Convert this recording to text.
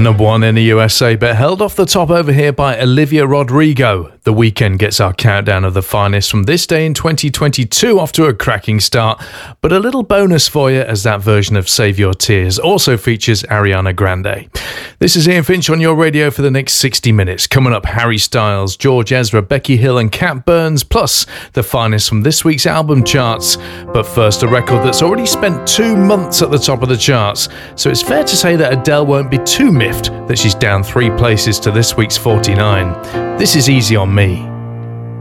Number one in the USA, but held off the top over here by Olivia Rodrigo. The Weeknd gets our countdown of the finest from this day in 2022, off to a cracking start. But a little bonus for you, as that version of Save Your Tears also features Ariana Grande. This is Ian Finch on your radio for the next 60 minutes. Coming up, Harry Styles, George Ezra, Becky Hill and Cat Burns, plus the finest from this week's album charts. But first, a record that's already spent 2 months at the top of the charts. So it's fair to say that Adele won't be too miffed that she's down 3 places to this week's 49. This is Easy on Me.